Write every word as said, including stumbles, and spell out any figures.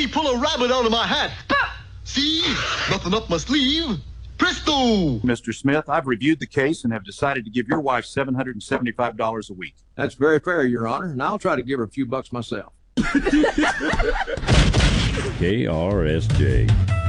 me pull a rabbit out of my hat. See? Nothing up my sleeve. Presto! Mister Smith, I've reviewed the case and have decided to give your wife seven hundred seventy-five dollars a week. That's very fair, Your Honor, and I'll try to give her a few bucks myself. K R S J.